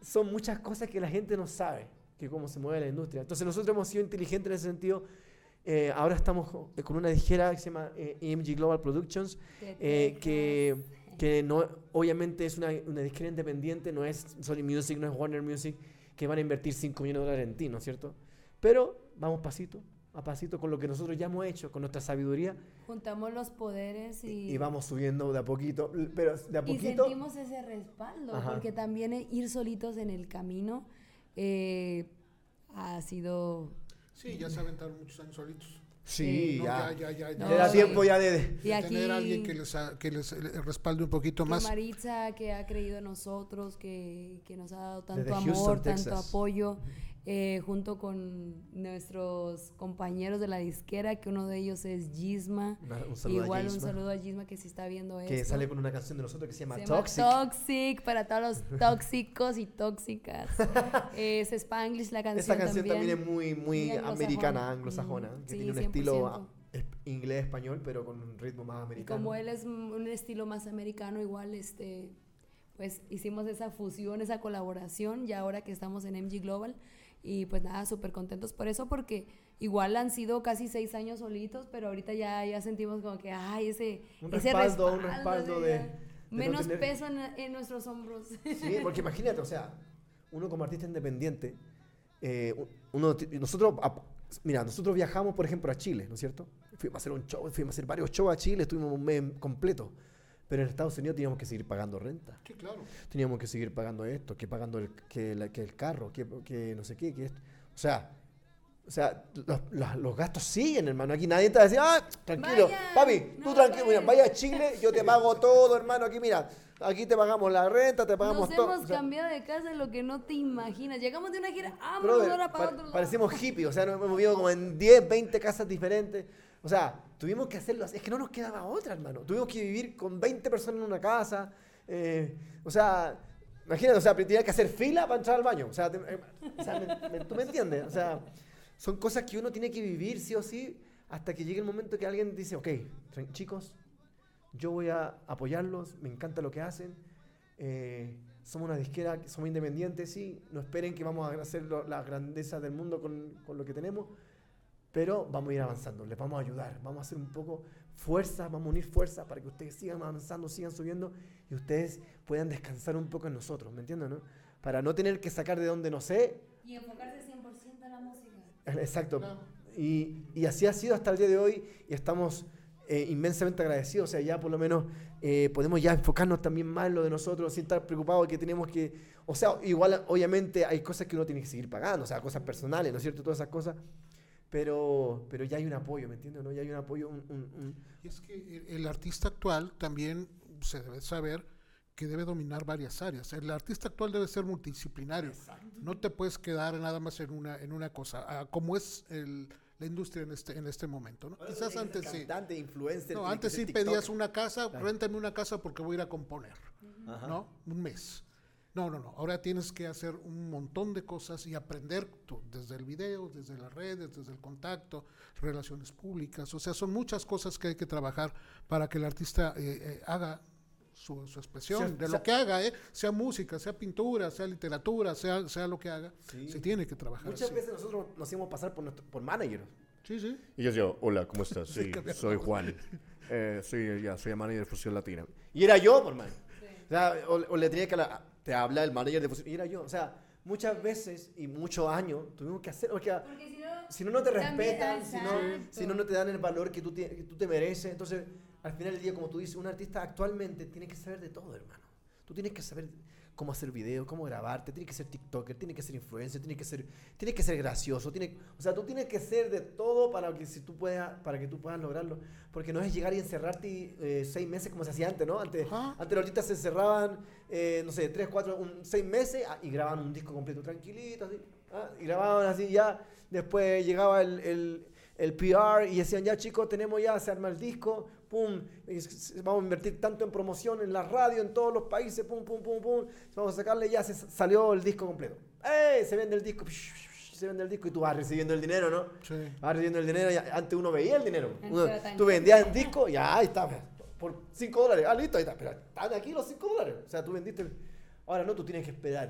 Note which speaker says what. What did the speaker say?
Speaker 1: son muchas cosas que la gente no sabe, que cómo se mueve la industria. Entonces nosotros hemos sido inteligentes en ese sentido. Ahora estamos con una disquera que se llama EMG Global Productions, que no, obviamente es una disquera independiente, no es Sony Music, no es Warner Music, que van a invertir $5 millones en ti, ¿no es cierto? Pero vamos pasito a pasito con lo que nosotros ya hemos hecho, con nuestra sabiduría.
Speaker 2: Juntamos los poderes y
Speaker 1: vamos subiendo de a poquito, pero de a poquito.
Speaker 2: Y sentimos ese respaldo,
Speaker 1: Ajá.
Speaker 2: porque también ir solitos en el camino ha sido...
Speaker 3: Sí, ya se aventaron muchos años solitos.
Speaker 1: Sí,
Speaker 3: No,
Speaker 1: ya.
Speaker 2: No,
Speaker 1: Era tiempo ya de
Speaker 2: y aquí,
Speaker 3: tener a alguien que les respalde un poquito más.
Speaker 2: Maritza, que ha creído en nosotros, que nos ha dado tanto
Speaker 1: Desde
Speaker 2: amor,
Speaker 1: Houston,
Speaker 2: tanto
Speaker 1: Texas.
Speaker 2: apoyo, junto con nuestros compañeros de la disquera, que uno de ellos es Gisma.
Speaker 1: un saludo
Speaker 2: Igual
Speaker 1: a Gisma,
Speaker 2: un saludo a Gisma, que si está viendo esto.
Speaker 1: que sale con una canción de nosotros que se llama
Speaker 2: Se
Speaker 1: Toxic.
Speaker 2: llama Toxic, para todos los tóxicos y tóxicas. Es Spanglish la canción.
Speaker 1: Esta canción también es muy
Speaker 2: Muy
Speaker 1: americana, anglosajona, que
Speaker 2: Sí,
Speaker 1: tiene un
Speaker 2: 100%.
Speaker 1: estilo inglés-español, pero con un ritmo más
Speaker 2: Y
Speaker 1: americano.
Speaker 2: como él es un estilo más americano, igual pues hicimos esa fusión, esa colaboración, ya ahora que estamos en MG Global, y pues nada, súper contentos por eso, porque igual han sido casi 6 años solitos, pero ahorita ya sentimos como que, ay, ese
Speaker 1: respaldo
Speaker 2: ese
Speaker 1: de
Speaker 2: menos
Speaker 1: no tener...
Speaker 2: peso en nuestros hombros.
Speaker 1: Sí, porque imagínate, o sea, uno como artista independiente, nosotros viajamos, por ejemplo, a Chile, ¿no es cierto? Fuimos a hacer un show, fuimos a hacer varios shows a Chile, estuvimos un mes completo. Pero en Estados Unidos teníamos que seguir pagando renta.
Speaker 3: Sí, claro.
Speaker 1: Teníamos que seguir pagando esto, que pagando el carro, que no sé qué, que esto. O sea, los gastos siguen, hermano. Aquí nadie te va a decir, tranquilo,
Speaker 2: Vaya,
Speaker 1: papi, tú
Speaker 2: no,
Speaker 1: tranquilo, mira,
Speaker 2: vaya.
Speaker 1: vaya a Chile, yo te pago todo, hermano. Aquí, mira, aquí te pagamos la renta, te pagamos
Speaker 2: Nos
Speaker 1: todo.
Speaker 2: hemos cambiado de casa en lo que no te imaginas. Llegamos de una gira,
Speaker 1: Brother,
Speaker 2: ahora para otro lado.
Speaker 1: parecemos hippies, o sea, nos hemos movido como en 10, 20 casas diferentes. O sea, tuvimos que hacerlo así. Es que no nos quedaba otra, hermano. Tuvimos que vivir con 20 personas en una casa. O sea, imagínate, o sea, tenía que hacer fila para entrar al baño. O sea, ¿tú me entiendes? O sea, son cosas que uno tiene que vivir sí o sí hasta que llegue el momento que alguien dice, ok, chicos, yo voy a apoyarlos, me encanta lo que hacen. Somos una disquera, somos independientes, sí. No esperen que vamos a hacer la grandeza del mundo con lo que tenemos. Pero vamos a ir avanzando, les vamos a ayudar, vamos a hacer un poco fuerza, vamos a unir fuerza para que ustedes sigan avanzando, sigan subiendo y ustedes puedan descansar un poco en nosotros, ¿me entienden, no? Para no tener que sacar de donde no sé.
Speaker 2: Y enfocarse 100% en la música.
Speaker 1: Exacto.
Speaker 3: Claro.
Speaker 1: Y así ha sido hasta el día de hoy y estamos inmensamente agradecidos. O sea, ya por lo menos podemos ya enfocarnos también más en lo de nosotros sin estar preocupados que tenemos que... O sea, igual obviamente hay cosas que uno tiene que seguir pagando, o sea, cosas personales, ¿no es cierto? Todas esas cosas. Pero ya hay un apoyo, ¿me entiendes? ¿No? Ya hay un apoyo.
Speaker 3: Y es que el artista actual también se debe saber que debe dominar varias áreas. El artista actual debe ser multidisciplinario.
Speaker 1: Exacto.
Speaker 3: No te puedes quedar nada más en una cosa, como es la industria en este momento, ¿no?
Speaker 1: Ahora
Speaker 3: Quizás
Speaker 1: tiene que ser
Speaker 3: antes sí.
Speaker 1: cantante, influencer,
Speaker 3: No,
Speaker 1: tiene que
Speaker 3: antes
Speaker 1: ser
Speaker 3: sí pedías
Speaker 1: TikToker.
Speaker 3: una casa,
Speaker 1: Claro.
Speaker 3: réntame una casa porque voy a ir a componer,
Speaker 1: Ajá.
Speaker 3: ¿no? Un mes. No. Ahora tienes que hacer un montón de cosas y aprender desde el video, desde las redes, desde el contacto, relaciones públicas. O sea, son muchas cosas que hay que trabajar para que el artista haga su expresión,
Speaker 1: Sí,
Speaker 3: de
Speaker 1: o sea,
Speaker 3: lo que haga, sea música, sea pintura, sea literatura, sea lo que haga,
Speaker 1: Sí.
Speaker 3: se tiene que trabajar
Speaker 1: Muchas
Speaker 3: así.
Speaker 1: veces nosotros nos hacíamos pasar por manager.
Speaker 3: Sí, sí.
Speaker 4: Y yo digo, hola, ¿cómo estás? Sí,
Speaker 3: cambiaron
Speaker 4: soy
Speaker 3: la
Speaker 4: Juan. Soy el manager de Fusión Latina.
Speaker 1: Y era yo, por man. O sea, o le tenía que te habla el manager de fusión. Y era yo. O sea, muchas veces y muchos años tuvimos que hacer. Porque si no te
Speaker 2: también,
Speaker 1: respetan,
Speaker 2: exacto.
Speaker 1: si no te dan el valor que tú te mereces. Entonces, al final del día, como tú dices, un artista actualmente tiene que saber de todo, hermano. Tú tienes que saber cómo hacer videos, cómo grabarte, tienes que ser TikToker, tienes que ser influencer, tienes que ser gracioso, o sea, tú tienes que ser de todo para que tú puedas lograrlo, porque no es llegar y encerrarte 6 meses como se hacía antes, ¿no? Antes los artistas se encerraban, no sé, 3, 4, 6 meses y grababan un disco completo tranquilito, así, y grababan así ya, después llegaba el PR y decían, ya chicos, se arma el disco, pum, vamos a invertir tanto en promoción en la radio, en todos los países, pum, vamos a sacarle, ya salió el disco completo. Se vende el disco, y tú vas recibiendo el dinero, ¿no?
Speaker 3: Sí.
Speaker 1: Vas recibiendo el dinero, antes uno veía el dinero.
Speaker 2: Antes
Speaker 1: Tú vendías el disco, ya ahí está, por $5, listo, ahí está, pero están aquí los $5. O sea, tú vendiste, ahora no, tú tienes que esperar